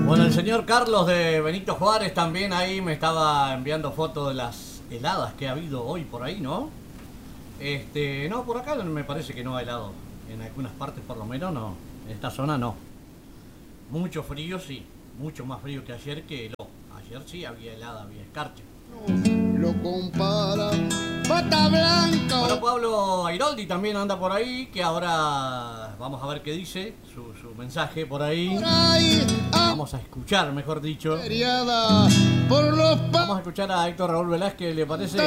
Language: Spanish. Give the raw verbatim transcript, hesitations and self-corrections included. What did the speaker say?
Bueno, el señor Carlos de Benito Juárez también ahí me estaba enviando fotos de las heladas que ha habido hoy por ahí, ¿no? Este, no, por acá me parece que no ha helado. En algunas partes por lo menos no. En esta zona no. Mucho frío, sí. Mucho más frío que ayer que heló. Ayer sí había helada, había escarcha. Lo compara pata blanca. Bueno, Pablo Airoldi también anda por ahí, que ahora vamos a ver qué dice, su, su mensaje por ahí. Por ahí, Vamos a escuchar, mejor dicho. averiada por los Vamos a escuchar a Héctor Raúl Velázquez, ¿le parece?